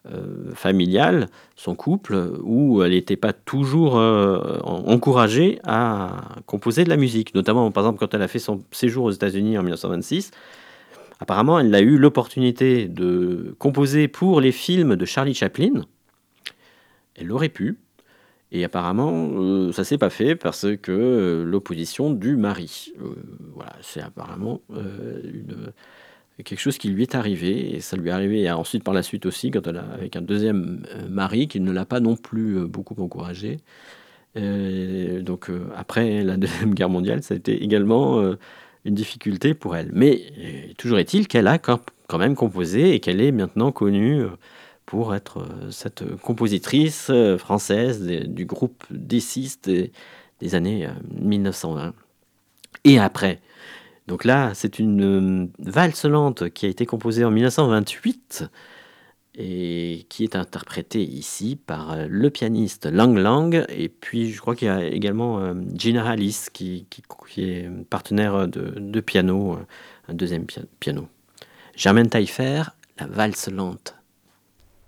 familiale, son couple, où elle n'était pas toujours encouragée à composer de la musique. Notamment, par exemple, quand elle a fait son séjour aux États-Unis en 1926, apparemment, elle a eu l'opportunité de composer pour les films de Charlie Chaplin. Elle aurait pu. Et apparemment, ça s'est pas fait parce que l'opposition du mari. Voilà, c'est apparemment quelque chose qui lui est arrivé. Et ça lui est arrivé ensuite par la suite aussi, quand elle a, avec un deuxième mari qui ne l'a pas non plus beaucoup encouragé. Donc après la Deuxième Guerre mondiale, ça a été également une difficulté pour elle. Mais toujours est-il qu'elle a quand même composé et qu'elle est maintenant connue pour être cette compositrice française du groupe D6 des années 1920. Et après, donc là, c'est une valse lente qui a été composée en 1928 et qui est interprétée ici par le pianiste Lang Lang, et puis je crois qu'il y a également Gina Alice qui est partenaire de piano, un deuxième piano. Germaine Taillefer, la valse lente.